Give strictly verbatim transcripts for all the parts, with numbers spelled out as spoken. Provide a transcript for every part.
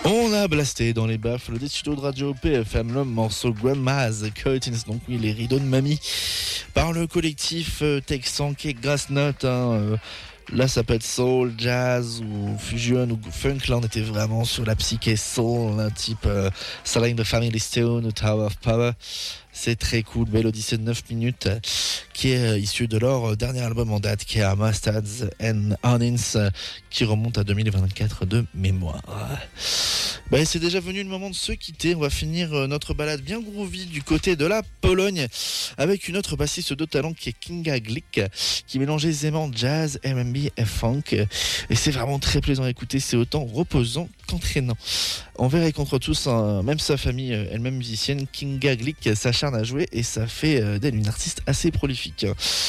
On a blasté dans les baffles des studios de Radio P F M le morceau Grandma's Curtains, donc oui, les rideaux de mamie, par le collectif texan qui est Grassnote. Hein, euh, là, ça peut être soul, jazz ou fusion ou funk. Là, on était vraiment sur la psyché soul, un type euh, Salin de Family Stone ou Tower of Power. C'est très cool, belle odyssée de neuf minutes qui est euh, issue de leur dernier album en date qui est Mustards and Onions euh, qui remonte à deux mille vingt-quatre de mémoire. Ben, c'est déjà venu le moment de se quitter. On va finir euh, notre balade bien groovy du côté de la Pologne avec une autre bassiste de talent qui est Kinga Glick qui mélange aisément jazz, R and B et funk. Et c'est vraiment très plaisant à écouter, c'est autant reposant qu'entraînant. Envers et contre tous, hein, même sa famille, euh, elle-même musicienne, Kinga Glick s'acharne à jouer et ça fait euh, d'elle une artiste assez prolifique.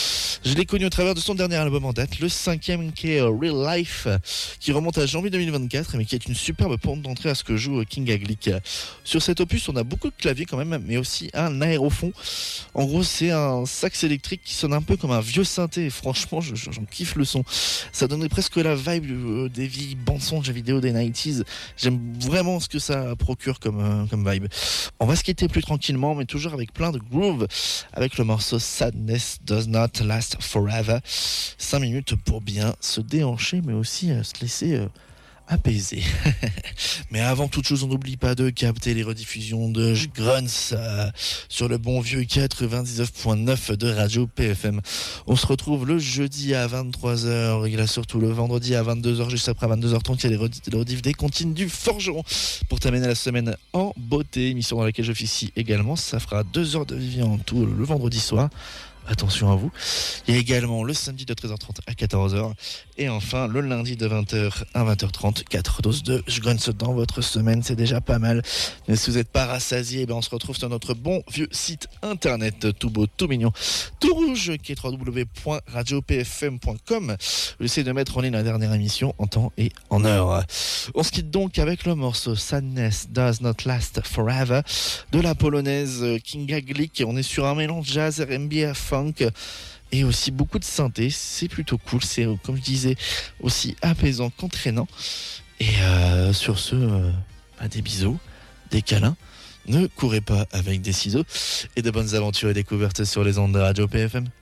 Je l'ai connue au travers de son dernier album en date, le cinquième qui est euh, Real Life, qui remonte à janvier deux mille vingt-quatre, mais qui est une superbe porte d'entrée à ce que joue euh, Kinga Glick. Sur cet opus, on a beaucoup de claviers quand même, mais aussi un aérophone. En gros, c'est un sax électrique qui sonne un peu comme un vieux synthé, et franchement, je, j'en kiffe le son. Ça donnait presque la vibe euh, des vieilles bandes-sons de jeux vidéo des quatre-vingt-dix. J'aime vraiment ce que ça procure comme, euh, comme vibe. On va se quitter plus tranquillement, mais toujours avec plein de groove, avec le morceau Sadness Does Not Last Forever. cinq minutes pour bien se déhancher, mais aussi euh, se laisser euh, apaiser. Mais avant toute chose, on n'oublie pas de capter les rediffusions de Grunts euh, sur le bon vieux quatre-vingt-dix-neuf point neuf de Radio P F M. On se retrouve le jeudi à vingt-trois heures, il y a surtout le vendredi à vingt-deux heures, juste après vingt-deux heures trente, il y a les rediff des comptines du Forgeron pour terminer la semaine en beauté, émission dans laquelle j'officie également. Ça fera deux heures de Vivian en tout le vendredi soir. Attention à vous. Il y a également le samedi de treize heures trente à quatorze heures. Et enfin, le lundi de vingt heures à vingt heures trente, quatre doses de Grunts dans votre semaine. C'est déjà pas mal. Mais si vous n'êtes pas rassasié, ben on se retrouve sur notre bon vieux site internet, tout beau, tout mignon, tout rouge, qui est w w w point radio p f m point com. J'essaie de mettre en ligne la dernière émission en temps et en heure. On se quitte donc avec le morceau Sadness Does Not Last Forever de la polonaise Kinga Glick. On est sur un mélange jazz, R and B et funk et aussi beaucoup de synthé. C'est plutôt cool, c'est comme je disais aussi apaisant qu'entraînant. Et euh, sur ce, euh, bah, des bisous, des câlins. Ne courez pas avec des ciseaux et de bonnes aventures et découvertes sur les ondes de Radio P F M.